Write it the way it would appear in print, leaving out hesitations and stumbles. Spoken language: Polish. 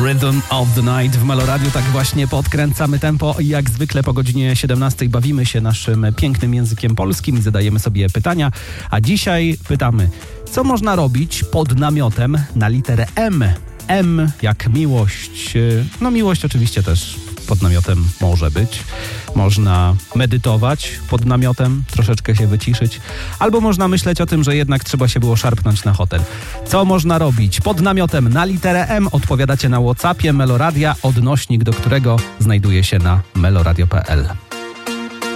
Rhythm of the Night w Meloradiu. Tak właśnie podkręcamy tempo i jak zwykle po godzinie 17 bawimy się naszym pięknym językiem polskim i zadajemy sobie pytania. A dzisiaj pytamy, co można robić pod namiotem na literę M? M jak miłość. No miłość oczywiście też pod namiotem może być. Można medytować pod namiotem, troszeczkę się wyciszyć. Albo można myśleć o tym, że jednak trzeba się było szarpnąć na hotel. Co można robić pod namiotem na literę M? Odpowiadacie na WhatsAppie Meloradia, odnośnik do którego znajduje się na meloradio.pl.